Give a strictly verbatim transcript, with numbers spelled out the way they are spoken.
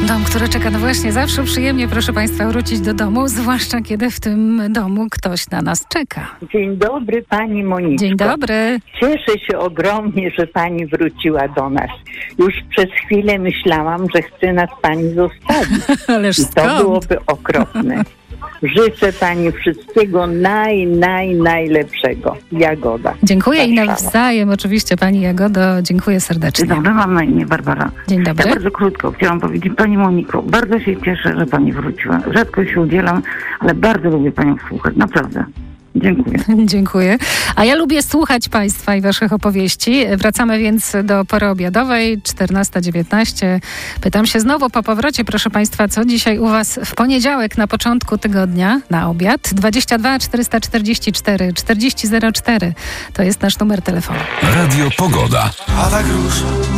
Dom, który czeka, no właśnie, zawsze przyjemnie, proszę Państwa, wrócić do domu, zwłaszcza kiedy w tym domu ktoś na nas czeka. Dzień dobry, pani Moniczko. Dzień dobry. Cieszę się ogromnie, że pani wróciła do nas. Już przez chwilę myślałam, że chce nas pani zostawić. Ależ I to skąd? byłoby okropne. Życzę pani wszystkiego naj, naj, najlepszego. Jagoda. Dziękuję i Warszawa. nawzajem oczywiście pani Jagodo, dziękuję serdecznie. Dzień dobry, mam na imię Barbara. Dzień dobry. Ja bardzo krótko chciałam powiedzieć, pani Moniko, bardzo się cieszę, że pani wróciła. Rzadko się udzielam, ale bardzo lubię panią słuchać, naprawdę. Dziękuję. Dziękuję. A ja lubię słuchać Państwa i Waszych opowieści. Wracamy więc do pory obiadowej, czternasta dziewiętnaście. Pytam się znowu po powrocie, proszę Państwa, co dzisiaj u Was w poniedziałek na początku tygodnia na obiad? dwadzieścia dwa czterysta czterdzieści cztery czterdzieści zero cztery to jest nasz numer telefonu. Radio Pogoda. A tak już